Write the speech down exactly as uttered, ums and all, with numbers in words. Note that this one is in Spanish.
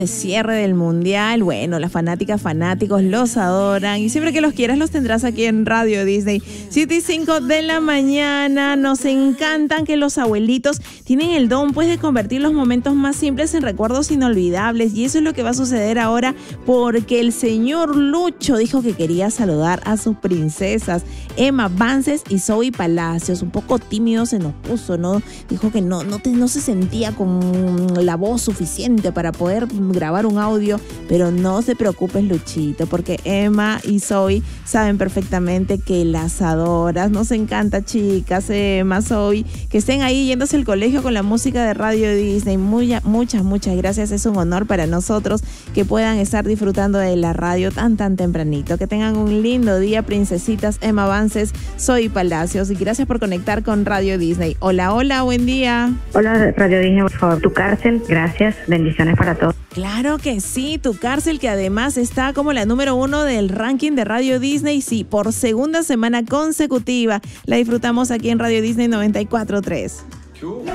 Cierre del mundial, bueno, las fanáticas, fanáticos los adoran y siempre que los quieras los tendrás aquí en Radio Disney. siete y cinco de la mañana, nos encantan que los abuelitos tienen el don pues de convertir los momentos más simples en recuerdos inolvidables, y eso es lo que va a suceder ahora porque el señor Lucho dijo que quería saludar a sus princesas, Emma Vances y Zoe Palacios. Un poco tímido se nos puso, ¿no? Dijo que no, no, te, no se sentía con la voz suficiente para poder grabar un audio, pero no se preocupes, Luchito, porque Emma y Zoe saben perfectamente que las adoras. Nos encanta, chicas, Emma, Zoe, que estén ahí yéndose al colegio con la música de Radio Disney. Muy, muchas, muchas gracias. Es un honor para nosotros que puedan estar disfrutando de la radio tan, tan tempranito. Que tengan un lindo día, princesitas, Emma Vances, Zoe Palacios, y gracias por conectar con Radio Disney. Hola, hola, buen día. Hola, Radio Disney, por favor, tu cárcel, gracias, bendiciones para todos. Claro que sí, tu cárcel, que además está como la número uno del ranking de Radio Disney, sí, por segunda semana consecutiva. La disfrutamos aquí en Radio Disney noventa y cuatro punto tres.